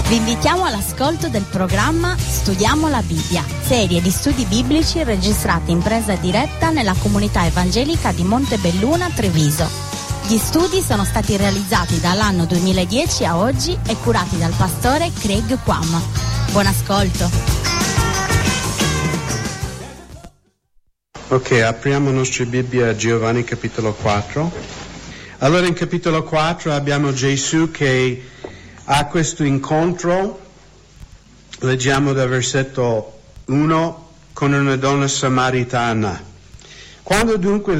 Vi invitiamo all'ascolto del programma Studiamo la Bibbia, serie di studi biblici registrati in presa diretta nella comunità evangelica di Montebelluna, Treviso. Gli studi sono stati realizzati dall'anno 2010 a oggi e curati dal pastore Craig Quam. Buon ascolto. Ok, apriamo la nostra Bibbia a Giovanni capitolo 4. Allora in capitolo 4 abbiamo Gesù che ha questo incontro, leggiamo dal versetto 1, con una donna samaritana. Quando dunque